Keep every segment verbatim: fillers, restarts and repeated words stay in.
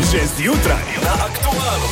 Že zjutraj na Aktualu.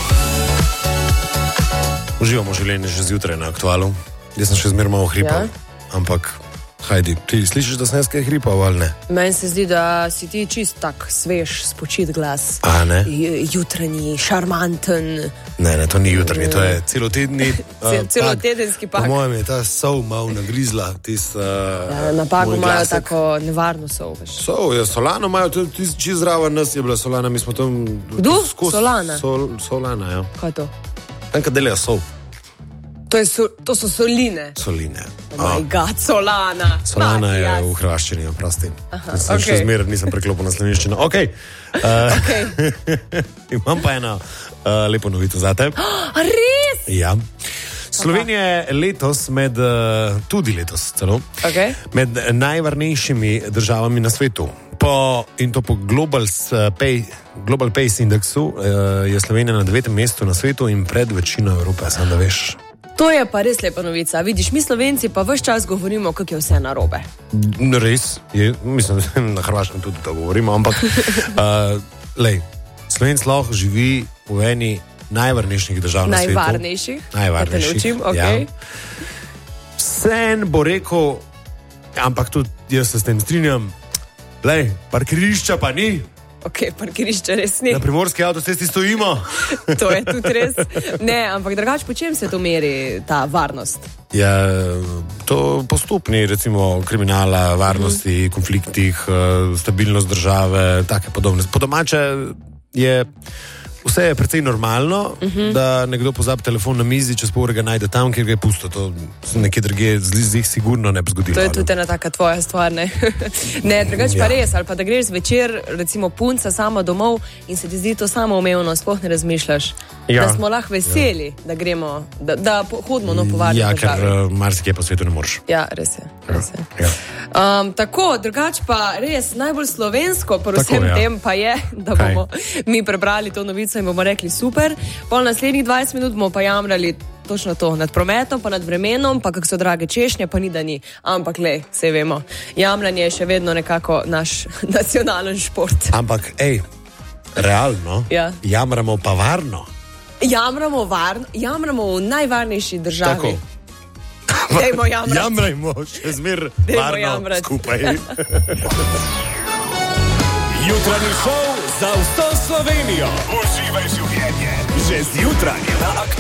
Uživamo življenje že zjutraj na Aktualu. Jaz sem še zmeraj malo hripal, ja. Ampak hajdi, ti slišiš, da sem jaz kaj hripal ali ne? Meni se zdi, da si ti čist tak svež, spočit glas. A ne? Jutranji, šarmanten. Ne, ne, to ni jutranji, to je celotedni uh, celotedenski pak. Po mojem je ta sol malo nagrizla. Tist, uh, ja, na paku imajo tako nevarno sol. Veš. Sol, ja, Solano imajo, čist zraven nas je bila Solana, mi smo tam... Kdo? Solana? Sol, Solana, ja. Kaj je to? Tam, kad delajo sol. To, je so, to so soline. Soline. Oh my god, Solana. Solana je jaz. v hrvaščini, oprosti. Aha, sem okay. Še zmeraj nisem preklopil na slovenščino. Ok. Uh, okay. Imam pa eno uh, lepo novico zate. Oh, res? Ja. Slovenija je letos med, uh, tudi letos celo, okay. med najvarnejšimi državami na svetu. Po, in to po Global, Pay, Global Pace indeksu uh, je Slovenija na devetem mestu na svetu in pred večino Evrope, sam da veš. To je pa res lepa novica. Vidiš, mi Slovenci pa ves čas govorimo, kako je vse narobe. Res, je, mislim, na Hrvaškem tudi to govorimo, ampak uh, lej, Slovenc lahko živi v eni najvarnejših držav na svetu. Najvarnejših? Najvarnejših, da te naučim, okay. Ja. Vsem bo rekel, ampak tudi jaz se s tem strinjam, lej, parkirišča pa ni. Ok, parkirišče res ni. Na primorski avtocesti stojimo. To je tudi res. Ne, ampak drugače, po čem se to meri, ta varnost? Ja, to postopni, recimo, kriminala, varnosti, mm. konfliktih, stabilnost države, take podobne. Po domače je vse je precej normalno, uh-huh. da nekdo pozabi telefon na mizi, čez pol ure ga najde tam, kjer ga je pusto. To nekje drugje z jih sigurno ne bi zgodilo. To je tudi ena taka tvoja stvar, ne? Ne, drugače pa ja. Res, ali pa da greš zvečer, recimo punca sama domov in se ti zdi to samoumevno, sploh ne razmišljaš, ja. Da smo lahko veseli, ja. Da gremo, da, da hodimo no po varni ja, državi. Ja, ker uh, marsikje po svetu ne moreš. Ja, res je. Res je. Ja. Um, tako, drugače pa res najbolj slovensko po vsem ja. tem pa je, da Kaj? bomo mi prebrali to novico in bomo rekli super, pol naslednjih dvajset minut bomo pa jamrali točno to, nad prometom, pa nad vremenom, pa kak so drage češnje, pa ni da ni. Ampak lej, sej vemo, jamranje je še vedno nekako naš nacionalen šport. Ampak, ej, realno, ja. Jamramo pa varno. Jamramo varno, jamramo v najvarnejši državi. Tako. Dejmo jamrati. Jamrajmo, še zmer varno jamrati. Skupaj. Jutranji šov za vso Slovenijo. Uživaj življenje. Že zjutraj na Aktualu.